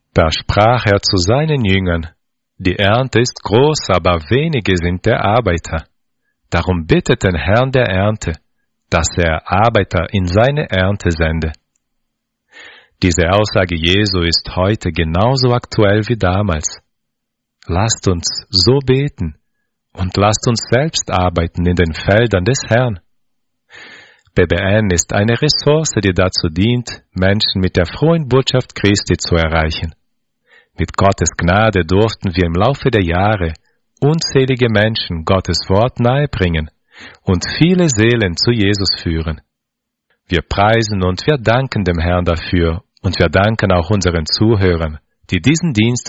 Da sprach er zu seinen Jüngern: Die Ernte ist groß, aber wenige sind der Arbeiter. Darum bittet den Herrn der Ernte, dass er Arbeiter in seine Ernte sende. Diese Aussage Jesu ist heute genauso aktuell wie damals. Lasst uns so beten und lasst uns selbst arbeiten in den Feldern des Herrn. BBN ist eine Ressource, die dazu dient, Menschen mit der frohen Botschaft Christi zu erreichen. Mit Gottes Gnade durften wir im Laufe der Jahre unzählige Menschen Gottes Wort nahebringen und viele Seelen zu Jesus führen. Wir preisen und wir danken dem Herrn dafür und wir danken auch unseren Zuhörern, die diesen Dienst